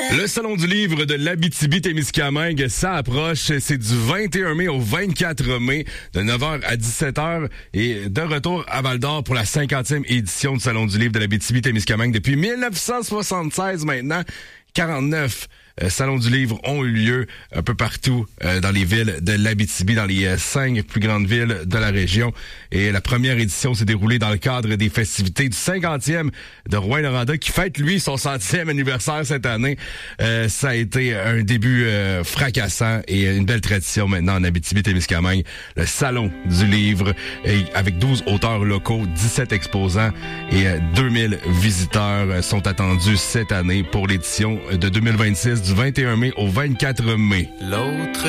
Le Salon du livre de l'Abitibi-Témiscamingue, ça approche. C'est du 21 mai au 24 mai, de 9h à 17h. Et de retour à Val-d'Or pour la 50e édition du Salon du livre de l'Abitibi-Témiscamingue. Depuis 1976 maintenant, 49 salons du livre ont eu lieu un peu partout dans les villes de l'Abitibi, dans les 5 plus grandes villes de la région. Et la première édition s'est déroulée dans le cadre des festivités du 50e de Rouyn-Noranda, qui fête, lui, son 100e anniversaire cette année. Ça a été un début fracassant et une belle tradition maintenant en Abitibi-Témiscamingue. Le Salon du livre, avec 12 auteurs locaux, 17 exposants et 2000 visiteurs sont attendus cette année pour l'édition de 2026 du 21 mai au 24 mai. L'autre